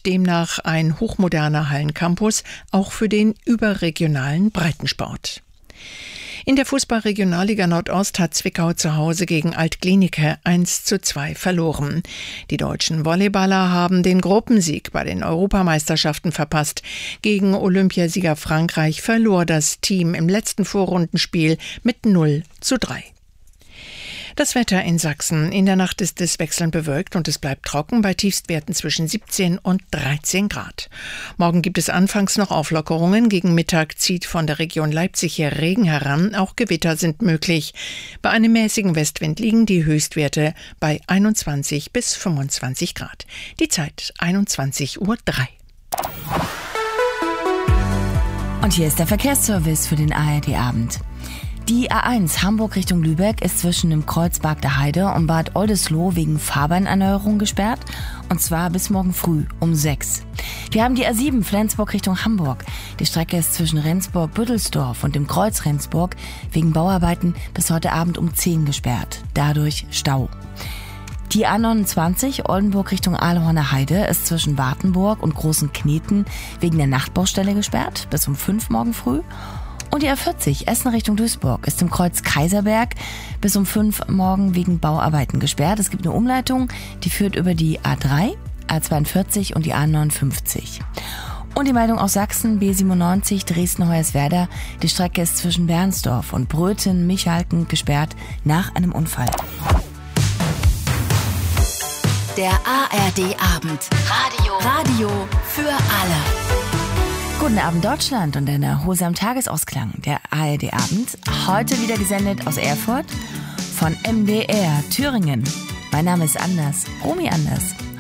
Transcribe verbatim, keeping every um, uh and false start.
und demnach ein hochmoderner Hallencampus, auch für den überregionalen Breitensport. In der Fußball-Regionalliga Nordost hat Zwickau zu Hause gegen Alt-Glienicke eins zu zwei verloren. Die deutschen Volleyballer haben den Gruppensieg bei den Europameisterschaften verpasst. Gegen Olympiasieger Frankreich verlor das Team im letzten Vorrundenspiel mit null zu drei. Das Wetter in Sachsen. In der Nacht ist es wechselnd bewölkt und es bleibt trocken bei Tiefstwerten zwischen siebzehn und dreizehn Grad. Morgen gibt es anfangs noch Auflockerungen. Gegen Mittag zieht von der Region Leipzig her Regen heran. Auch Gewitter sind möglich. Bei einem mäßigen Westwind liegen die Höchstwerte bei einundzwanzig bis fünfundzwanzig Grad. Die Zeit einundzwanzig Uhr drei. Und hier ist der Verkehrsservice für den A R D-Abend. Die A eins Hamburg Richtung Lübeck ist zwischen dem Kreuzberg der Heide und Bad Oldesloe wegen Fahrbahnerneuerung gesperrt, und zwar bis morgen früh um sechs. Wir haben die A sieben Flensburg Richtung Hamburg. Die Strecke ist zwischen Rendsburg-Büttelsdorf und dem Kreuz Rendsburg wegen Bauarbeiten bis heute Abend um zehn gesperrt. Dadurch Stau. Die A neunundzwanzig Oldenburg Richtung Ahlhorner Heide ist zwischen Wartenburg und Großen Kneten wegen der Nachtbaustelle gesperrt bis um fünf morgen früh. Und die A vierzig Essen Richtung Duisburg ist im Kreuz Kaiserberg bis um fünf morgen wegen Bauarbeiten gesperrt. Es gibt eine Umleitung, die führt über die A drei, A zweiundvierzig und die A neunundfünfzig. Und die Meldung aus Sachsen, B siebenundneunzig Dresden-Hoyerswerda. Die Strecke ist zwischen Bernsdorf und Bröthen-Michalken gesperrt nach einem Unfall. Der A R D-Abend. Radio. Radio für alle. Guten Abend Deutschland und eine Hose am Tagesausklang. Der A R D-Abend, heute wieder gesendet aus Erfurt von M D R Thüringen. Mein Name ist Anders, Romy Anders.